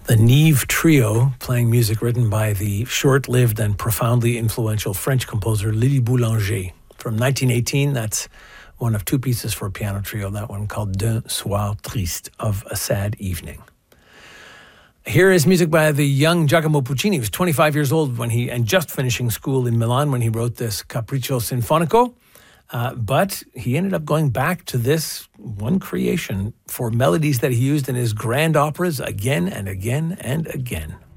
The Nive Trio, playing music written by the short-lived and profoundly influential French composer Lily Boulanger. From 1918, that's one of two pieces for a piano trio, that one called D'un soir triste, of a sad evening. Here is music by the young Giacomo Puccini. He was 25 years old and just finishing school in Milan when he wrote this Capriccio Sinfonico. But he ended up going back to this one creation for melodies that he used in his grand operas again and again and again.